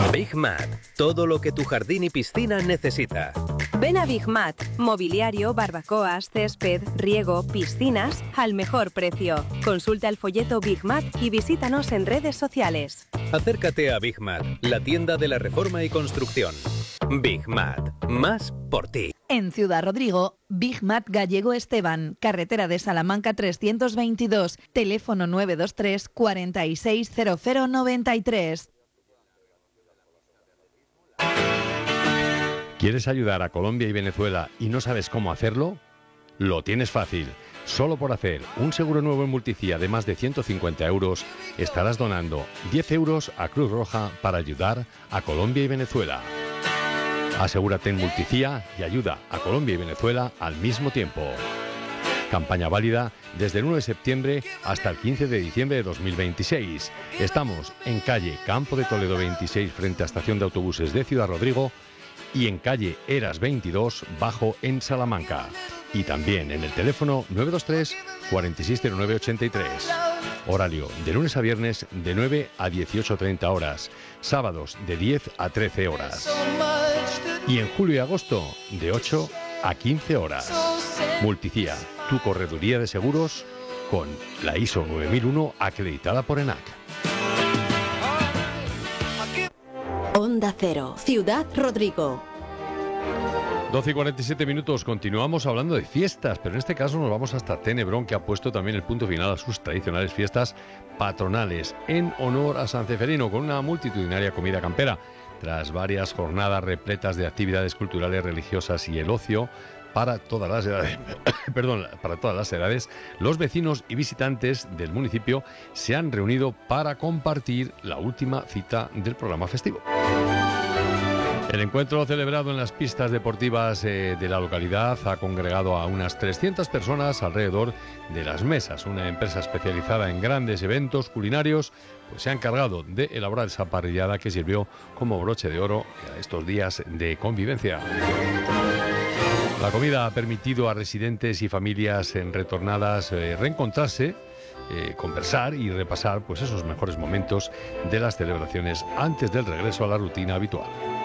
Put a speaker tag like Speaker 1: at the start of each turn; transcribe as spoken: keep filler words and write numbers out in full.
Speaker 1: Big Mat, todo lo que tu jardín y piscina necesita.
Speaker 2: Ven a Big Mat, mobiliario, barbacoas, césped, riego, piscinas, al mejor precio. Consulta el folleto Big Mat y visítanos en redes sociales.
Speaker 1: Acércate a Big Mat, la tienda de la reforma y construcción. Big Mat, más por ti.
Speaker 3: En Ciudad Rodrigo, Big Mat Gallego Esteban, carretera de Salamanca trescientos veintidós, teléfono nueve dos tres, cuarenta y seis, cero cero noventa y tres.
Speaker 4: ¿Quieres ayudar a Colombia y Venezuela y no sabes cómo hacerlo? Lo tienes fácil. Solo por hacer un seguro nuevo en Multicía de más de ciento cincuenta euros, estarás donando diez euros a Cruz Roja para ayudar a Colombia y Venezuela. Asegúrate en Multicía y ayuda a Colombia y Venezuela al mismo tiempo. Campaña válida desde el uno de septiembre hasta el quince de diciembre de dos mil veintiséis. Estamos en calle Campo de Toledo veintiséis frente a Estación de Autobuses de Ciudad Rodrigo y en calle Eras veintidós bajo en Salamanca. Y también en el teléfono nueve dos tres, cuarenta y seis cero nueve ochenta y tres. Horario de lunes a viernes de nueve a dieciocho treinta horas. Sábados de diez a trece horas. Y en julio y agosto de ocho a quince horas. Multicía, tu correduría de seguros con la I S O nueve mil uno acreditada por ENAC.
Speaker 5: Onda Cero, Ciudad Rodrigo.
Speaker 4: doce y cuarenta y siete minutos, continuamos hablando de fiestas, pero en este caso nos vamos hasta Tenebrón, que ha puesto también el punto final a sus tradicionales fiestas patronales en honor a San Ceferino, con una multitudinaria comida campera. Tras varias jornadas repletas de actividades culturales, religiosas y el ocio para todas las edades, perdón, para todas las edades, los vecinos y visitantes del municipio se han reunido para compartir la última cita del programa festivo. El encuentro celebrado en las pistas deportivas eh, de la localidad ha congregado a unas trescientas personas alrededor de las mesas. Una empresa especializada en grandes eventos culinarios pues se ha encargado de elaborar esa parrillada que sirvió como broche de oro a estos días de convivencia. La comida ha permitido a residentes y familias en retornadas eh, reencontrarse, eh, conversar y repasar pues esos mejores momentos de las celebraciones antes del regreso a la rutina habitual.